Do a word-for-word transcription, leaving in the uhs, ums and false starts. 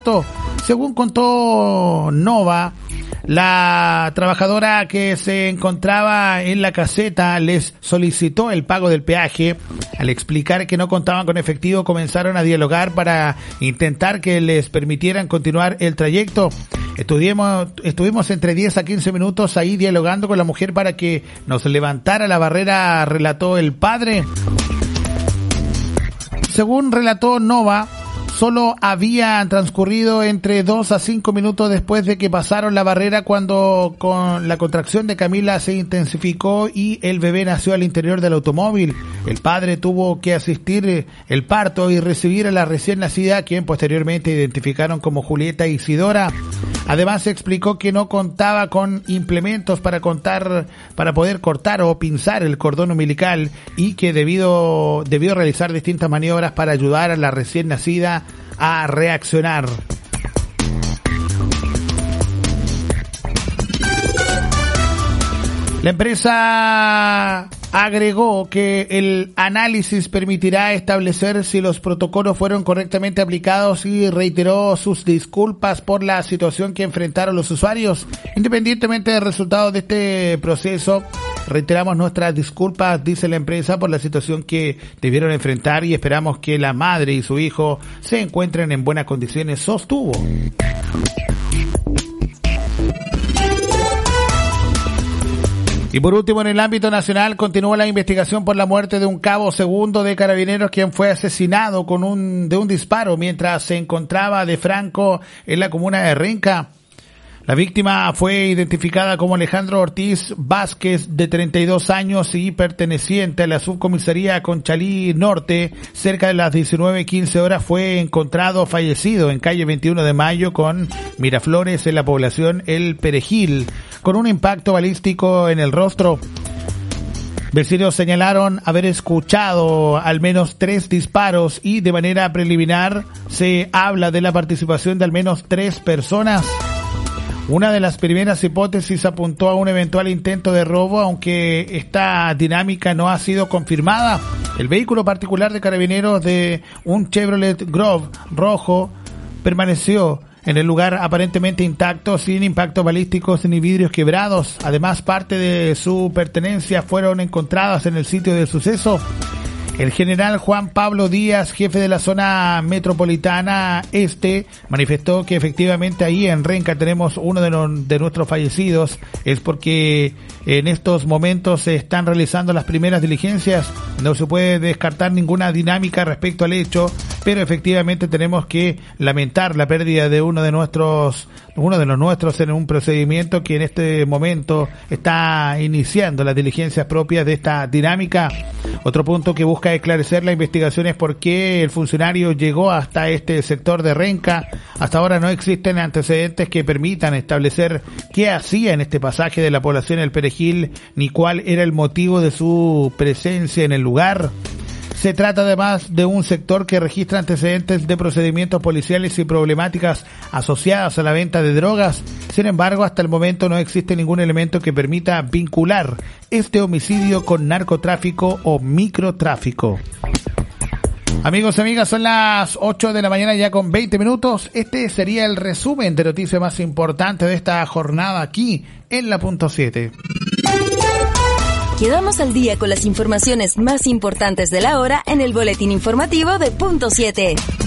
Según contó Nova, la trabajadora que se encontraba en la caseta les solicitó el pago del peaje. Al explicar que no contaban con efectivo, comenzaron a dialogar para intentar que les permitieran continuar el trayecto. Estuvimos, estuvimos entre diez a quince minutos ahí dialogando con la mujer para que nos levantara la barrera, relató el padre. Según relató Nova, solo había transcurrido entre dos a cinco minutos después de que pasaron la barrera cuando con la contracción de Camila se intensificó y el bebé nació al interior del automóvil. El padre tuvo que asistir el parto y recibir a la recién nacida, quien posteriormente identificaron como Julieta Isidora. Además, se explicó que no contaba con implementos para contar, para poder cortar o pinzar el cordón umbilical y que debido, debió realizar distintas maniobras para ayudar a la recién nacida a reaccionar. La empresa agregó que el análisis permitirá establecer si los protocolos fueron correctamente aplicados y reiteró sus disculpas por la situación que enfrentaron los usuarios. Independientemente del resultado de este proceso, reiteramos nuestras disculpas, dice la empresa, por la situación que debieron enfrentar y esperamos que la madre y su hijo se encuentren en buenas condiciones, sostuvo. Y por último, en el ámbito nacional, continúa la investigación por la muerte de un cabo segundo de Carabineros, quien fue asesinado con un de un disparo mientras se encontraba de franco en la comuna de Renca. La víctima fue identificada como Alejandro Ortiz Vázquez, de treinta y dos años y perteneciente a la subcomisaría Conchalí Norte. Cerca de las diecinueve quince horas fue encontrado fallecido en calle veintiuno de mayo con Miraflores, en la población El Perejil, con un impacto balístico en el rostro. Vecinos señalaron haber escuchado al menos tres disparos y de manera preliminar se habla de la participación de al menos tres personas. Una de las primeras hipótesis apuntó a un eventual intento de robo, aunque esta dinámica no ha sido confirmada. El vehículo particular de Carabineros, de un Chevrolet Grove rojo, permaneció en el lugar aparentemente intacto, sin impactos balísticos ni vidrios quebrados. Además, parte de su pertenencia fueron encontradas en el sitio del suceso. El general Juan Pablo Díaz, jefe de la zona metropolitana este, manifestó que efectivamente ahí en Renca tenemos uno de, no, de nuestros fallecidos. Es porque en estos momentos se están realizando las primeras diligencias. No se puede descartar ninguna dinámica respecto al hecho, pero efectivamente tenemos que lamentar la pérdida de uno de nuestros, uno de los nuestros en un procedimiento que en este momento está iniciando las diligencias propias de esta dinámica. Otro punto que busca esclarecer la investigación es por qué el funcionario llegó hasta este sector de Renca. Hasta ahora no existen antecedentes que permitan establecer qué hacía en este pasaje de la población El Perejil, ni cuál era el motivo de su presencia en el lugar. Se trata además de un sector que registra antecedentes de procedimientos policiales y problemáticas asociadas a la venta de drogas. Sin embargo, hasta el momento no existe ningún elemento que permita vincular este homicidio con narcotráfico o microtráfico. Amigos y amigas, son las ocho de la mañana ya con veinte minutos. Este sería el resumen de noticias más importantes de esta jornada aquí en la punto siete. Quedamos al día con las informaciones más importantes de la hora en el boletín informativo de punto siete.